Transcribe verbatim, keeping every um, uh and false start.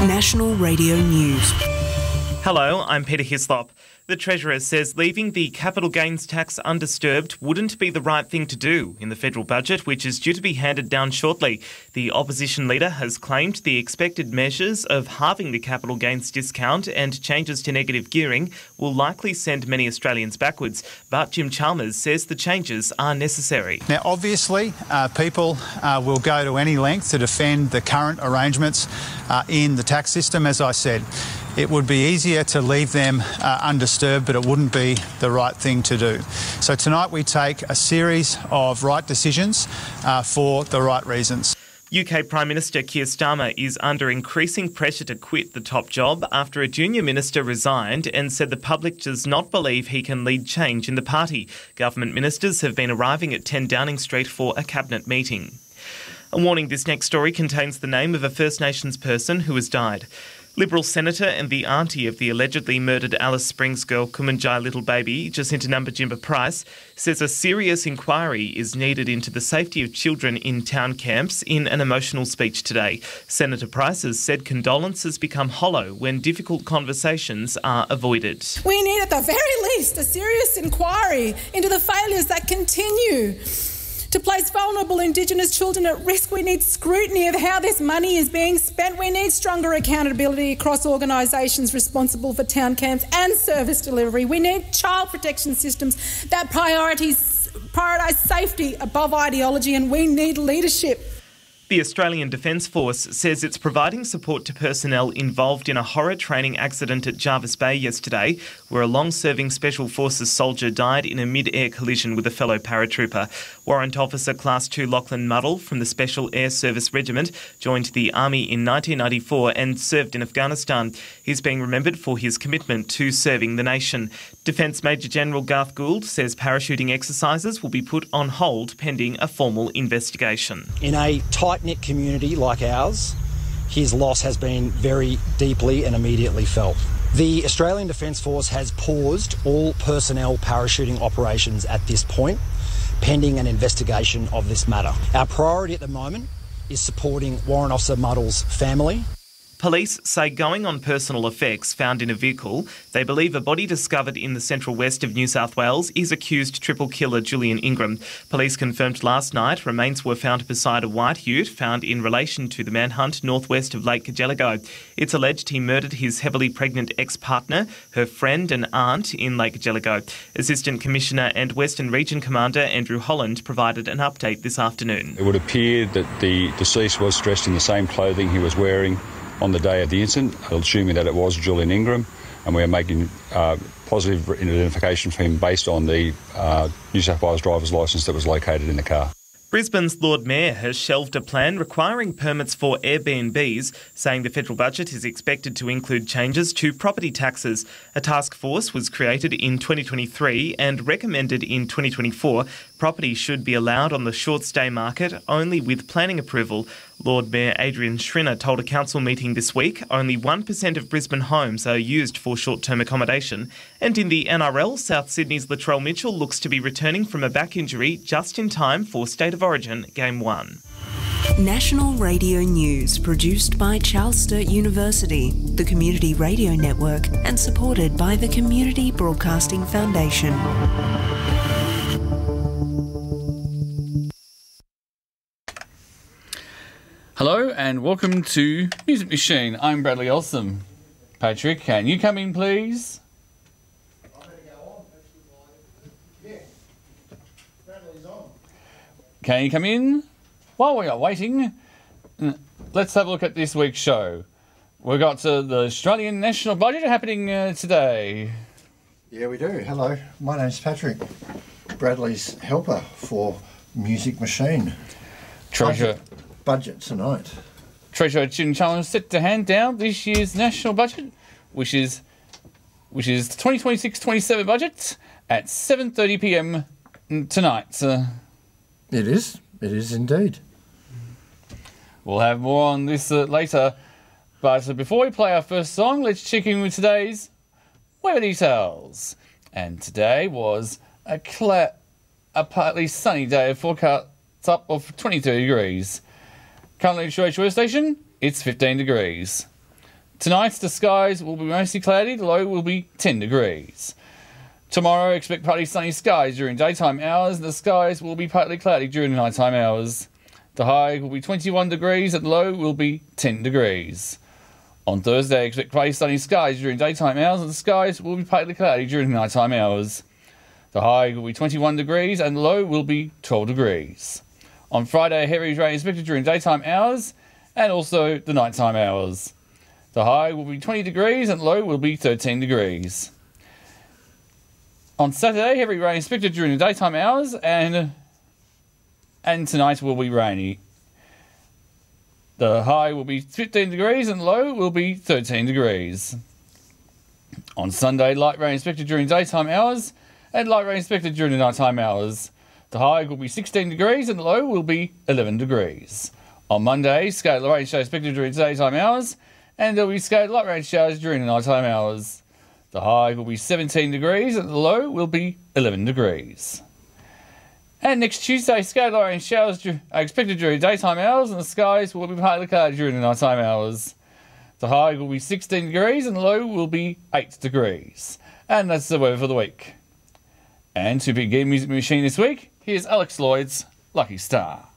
National Radio News. Hello, I'm Peter Hislop. The Treasurer says leaving the capital gains tax undisturbed wouldn't be the right thing to do in the federal budget, which is due to be handed down shortly. The opposition leader has claimed the expected measures of halving the capital gains discount and changes to negative gearing will likely send many Australians backwards. But Jim Chalmers says the changes are necessary. Now, obviously, uh, people uh, will go to any length to defend the current arrangements uh, in the tax system, as I said. It would be easier to leave them uh, undisturbed, but it wouldn't be the right thing to do. So tonight we take a series of right decisions uh, for the right reasons. U K Prime Minister Keir Starmer is under increasing pressure to quit the top job after a junior minister resigned and said the public does not believe he can lead change in the party. Government ministers have been arriving at ten Downing Street for a cabinet meeting. A warning: this next story contains the name of a First Nations person who has died. Liberal Senator and the auntie of the allegedly murdered Alice Springs girl Kumanjai Little Baby, Jacinta Numbajimba Price, says a serious inquiry is needed into the safety of children in town camps in an emotional speech today. Senator Price has said condolences become hollow when difficult conversations are avoided. We need at the very least a serious inquiry into the failures that continue to place vulnerable Indigenous children at risk. We need scrutiny of how this money is being spent. We need stronger accountability across organisations responsible for town camps and service delivery. We need child protection systems that prioritise prioritise safety above ideology, and we need leadership. The Australian Defence Force says it's providing support to personnel involved in a horror training accident at Jervis Bay yesterday, where a long-serving Special Forces soldier died in a mid-air collision with a fellow paratrooper. Warrant Officer Class two Lachlan Muddle from the Special Air Service Regiment joined the Army in nineteen ninety-four and served in Afghanistan. He's being remembered for his commitment to serving the nation. Defence Major General Garth Gould says parachuting exercises will be put on hold pending a formal investigation. In a tight-knit community like ours, his loss has been very deeply and immediately felt. The Australian Defence Force has paused all personnel parachuting operations at this point, pending an investigation of this matter. Our priority at the moment is supporting Warrant Officer Muddle's family. Police say going on personal effects found in a vehicle, they believe a body discovered in the central west of New South Wales is accused triple killer Julian Ingram. Police confirmed last night remains were found beside a white ute found in relation to the manhunt northwest of Lake Cargelligo. It's alleged he murdered his heavily pregnant ex-partner, her friend and aunt in Lake Cargelligo. Assistant Commissioner and Western Region Commander Andrew Holland provided an update this afternoon. It would appear that the deceased was dressed in the same clothing he was wearing on the day of the incident, assuming that it was Julian Ingram, and we are making uh, positive identification for him based on the uh, New South Wales driver's licence that was located in the car. Brisbane's Lord Mayor has shelved a plan requiring permits for Airbnbs, saying the federal budget is expected to include changes to property taxes. A task force was created in twenty twenty-three and recommended in twenty twenty-four property should be allowed on the short stay market only with planning approval. Lord Mayor Adrian Schrinner told a council meeting this week only one percent of Brisbane homes are used for short-term accommodation. And in the N R L, South Sydney's Latrell Mitchell looks to be returning from a back injury just in time for State of Origin Game one. National Radio News, produced by Charles Sturt University, the Community Radio Network, and supported by the Community Broadcasting Foundation. Hello and welcome to Music Machine. I'm Bradley Elsom. Patrick, can you come in, please? Can you come in? While we are waiting, let's have a look at this week's show. We've got uh, the Australian National Budget happening uh, today. Yeah, we do. Hello, my name's Patrick, Bradley's helper for Music Machine. Treasure. Budget, budget tonight. Treasurer Jim Chalmers set to hand down this year's national budget, which is which is the twenty twenty-six twenty-seven budget at seven thirty p m tonight. Uh, it is. It is indeed. We'll have more on this uh, later. But uh, before we play our first song, let's check in with today's weather details. And today was a, cla- a partly sunny day, forecast up of twenty-two degrees. Currently at H W Station, it's fifteen degrees. Tonight, the skies will be mostly cloudy. The low will be ten degrees. Tomorrow, expect partly sunny skies during daytime hours. The skies will be partly cloudy during nighttime hours. The high will be twenty-one degrees and the low will be ten degrees. On Thursday, expect partly sunny skies during daytime hours and the skies will be partly cloudy during nighttime hours. The high will be twenty-one degrees and the low will be twelve degrees. On Friday, heavy rain expected during daytime hours and also the nighttime hours. The high will be twenty degrees and the low will be thirteen degrees. On Saturday, heavy rain expected during the daytime hours and and tonight will be rainy. The high will be fifteen degrees and the low will be thirteen degrees. On Sunday, light rain expected during daytime hours and light rain expected during the nighttime hours. The high will be sixteen degrees and the low will be eleven degrees. On Monday, scattered rain showers expected during the daytime hours and there will be scattered light rain showers during the nighttime hours. The high will be seventeen degrees and the low will be eleven degrees. And next Tuesday, scattered light rain showers are expected during daytime hours and the skies will be partly cloudy during the nighttime hours. The high will be sixteen degrees and the low will be eight degrees. And that's the weather for the week. And to begin Music Machine this week, here's Alex Lloyd's Lucky Star.